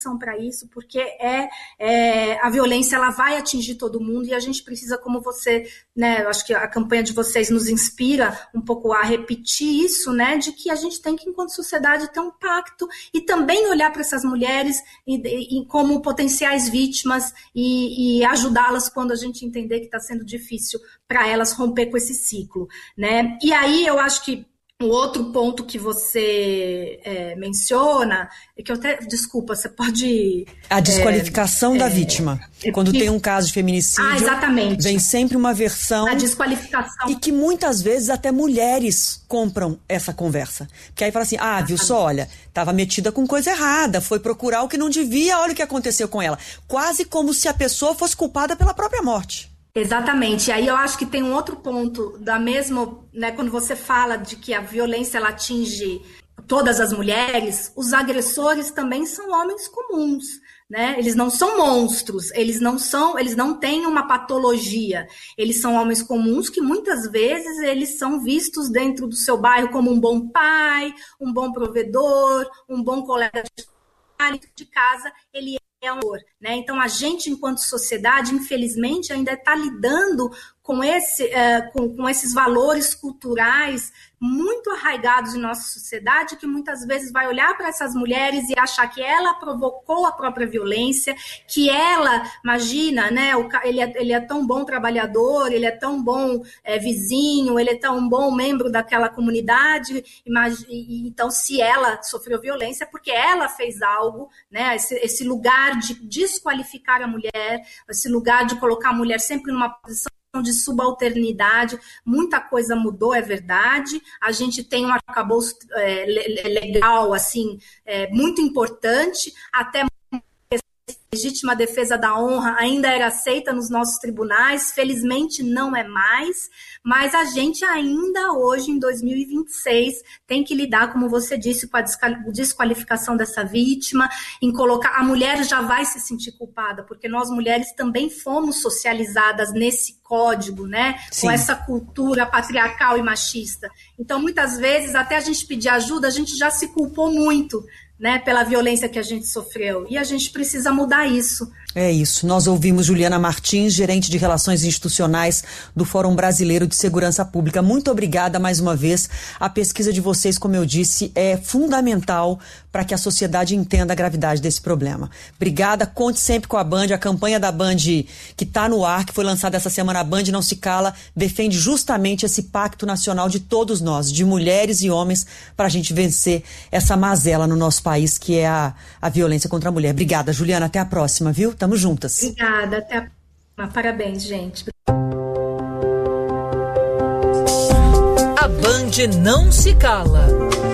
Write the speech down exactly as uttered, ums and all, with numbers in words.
para isso, porque é, é, a violência ela vai atingir todo mundo e a gente precisa, como você, né, eu acho que a campanha de vocês nos inspira um pouco a repetir isso, né, de que a gente tem que, enquanto sociedade, ter um pacto e também olhar para essas mulheres e, e, como potenciais vítimas e, e ajudá-las quando a gente entender que está sendo difícil para elas romper com esse ciclo, né. E aí eu acho que o outro ponto que você é, menciona, é que eu até, desculpa, você pode... A desqualificação é, da é, vítima. É, Quando que, tem um caso de feminicídio, ah, exatamente. Vem sempre uma versão... A desqualificação. E que muitas vezes até mulheres compram essa conversa. Porque aí fala assim, ah, viu só, olha, estava metida com coisa errada, foi procurar o que não devia, olha o que aconteceu com ela. Quase como se a pessoa fosse culpada pela própria morte. Exatamente, e aí eu acho que tem um outro ponto da mesma, né, quando você fala de que a violência ela atinge todas as mulheres, os agressores também são homens comuns, né? Eles não são monstros, eles não são, eles não têm uma patologia, eles são homens comuns que muitas vezes eles são vistos dentro do seu bairro como um bom pai, um bom provedor, um bom colega de casa, ele é um amor, né? Então a gente, enquanto sociedade, infelizmente, ainda está lidando com, esse, uh, com, com esses valores culturais muito arraigados em nossa sociedade, que muitas vezes vai olhar para essas mulheres e achar que ela provocou a própria violência, que ela, imagina, né, o, ele, é, ele é tão bom trabalhador, ele é tão bom é, vizinho, ele é tão bom membro daquela comunidade, imagina, e, então se ela sofreu violência, é porque ela fez algo, né, esse, esse lugar de desqualificar a mulher, esse lugar de colocar a mulher sempre numa posição de subalternidade, muita coisa mudou, é verdade, a gente tem um arcabouço é, legal, assim, é, muito importante, até legítima defesa da honra ainda era aceita nos nossos tribunais, felizmente não é mais, mas a gente ainda hoje, em dois mil e vinte e seis, tem que lidar, como você disse, com a desqualificação dessa vítima, em colocar, a mulher já vai se sentir culpada, porque nós mulheres também fomos socializadas nesse código, né, Sim. com essa cultura patriarcal e machista, então muitas vezes até a gente pedir ajuda, a gente já se culpou muito, né, pela violência que a gente sofreu. E a gente precisa mudar isso. É isso. Nós ouvimos Juliana Martins, gerente de Relações Institucionais do Fórum Brasileiro de Segurança Pública. Muito obrigada mais uma vez. A pesquisa de vocês, como eu disse, é fundamental para que a sociedade entenda a gravidade desse problema. Obrigada. Conte sempre com a Band. A campanha da Band que está no ar, que foi lançada essa semana, a Band Não Se Cala, defende justamente esse pacto nacional de todos nós, de mulheres e homens, para a gente vencer essa mazela no nosso país, que é a, a violência contra a mulher. Obrigada, Juliana. Até a próxima, viu? Tamo juntas. Obrigada, até a próxima. Parabéns, gente. A Band Não Se Cala.